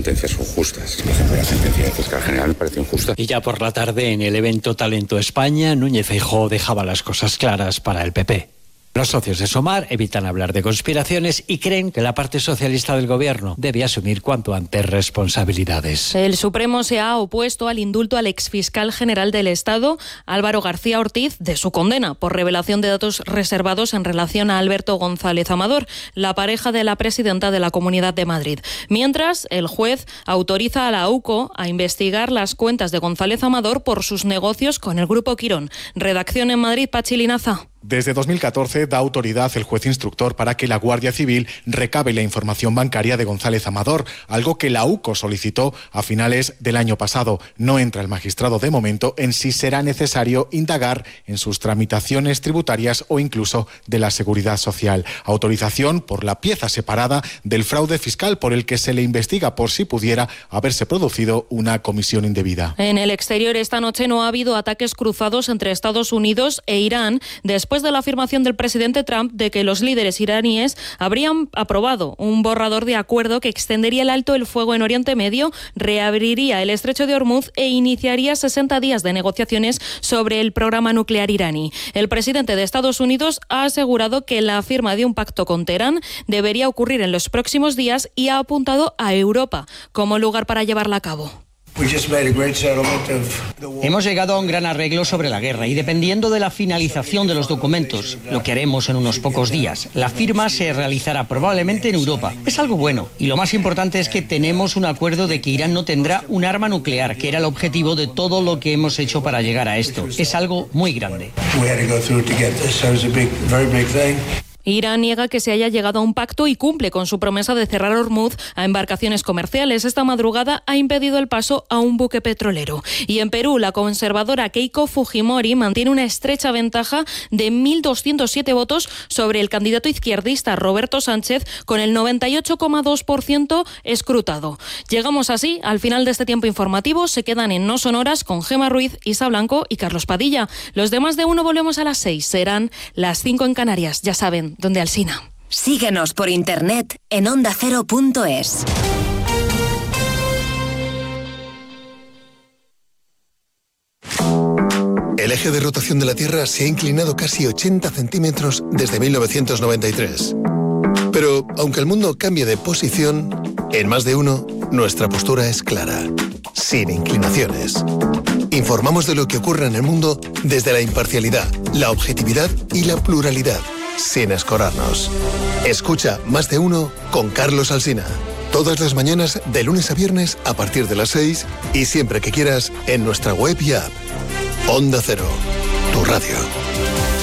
sentencias son justas. Por ejemplo, la sentencia del fiscal general me parece injusta. Y ya por la tarde, en el evento Talento España, Núñez Feijóo dejaba las cosas claras para el PP. Los socios de Sumar evitan hablar de conspiraciones y creen que la parte socialista del gobierno debe asumir cuanto antes responsabilidades. El Supremo se ha opuesto al indulto al exfiscal general del Estado, Álvaro García Ortiz, de su condena por revelación de datos reservados en relación a Alberto González Amador, la pareja de la presidenta de la Comunidad de Madrid. Mientras, el juez autoriza a la AUCO a investigar las cuentas de González Amador por sus negocios con el Grupo Quirón. Redacción en Madrid, Pachi Linaza. Desde 2014 da autoridad el juez instructor para que la Guardia Civil recabe la información bancaria de González Amador, algo que la AUCO solicitó a finales del año pasado. No entra el magistrado de momento en si será necesario indagar en sus tramitaciones tributarias o incluso de la seguridad social. Autorización por la pieza separada del fraude fiscal por el que se le investiga por si pudiera haberse producido una comisión indebida. En el exterior esta noche no ha habido ataques cruzados entre Estados Unidos e Irán después de la afirmación del presidente Trump de que los líderes iraníes habrían aprobado un borrador de acuerdo que extendería el alto el fuego en Oriente Medio, reabriría el estrecho de Hormuz e iniciaría 60 días de negociaciones sobre el programa nuclear iraní. El presidente de Estados Unidos ha asegurado que la firma de un pacto con Teherán debería ocurrir en los próximos días y ha apuntado a Europa como lugar para llevarla a cabo. Hemos llegado a un gran arreglo sobre la guerra y dependiendo de la finalización de los documentos, lo que haremos en unos pocos días, la firma se realizará probablemente en Europa. Es algo bueno y lo más importante es que tenemos un acuerdo de que Irán no tendrá un arma nuclear, que era el objetivo de todo lo que hemos hecho para llegar a esto. Es algo muy grande. Irán niega que se haya llegado a un pacto y cumple con su promesa de cerrar Hormuz a embarcaciones comerciales. Esta madrugada ha impedido el paso a un buque petrolero. Y en Perú, la conservadora Keiko Fujimori mantiene una estrecha ventaja de 1.207 votos sobre el candidato izquierdista Roberto Sánchez, con el 98,2% escrutado. Llegamos así al final de este tiempo informativo. Se quedan en No Sonoras con Gemma Ruiz, Isa Blanco y Carlos Padilla. Los demás de Uno volvemos a las 6. Serán las 5 en Canarias. Ya saben, donde Alsina. Síguenos por internet en ondacero.es. El eje de rotación de la Tierra se ha inclinado casi 80 centímetros desde 1993. Pero, aunque el mundo cambie de posición, en Más de Uno, nuestra postura es clara, sin inclinaciones. Informamos de lo que ocurre en el mundo desde la imparcialidad, la objetividad y la pluralidad, sin escorarnos. Escucha Más de Uno con Carlos Alsina. Todas las mañanas, de lunes a viernes, a partir de las 6 y siempre que quieras, en nuestra web y app. Onda Cero, tu radio.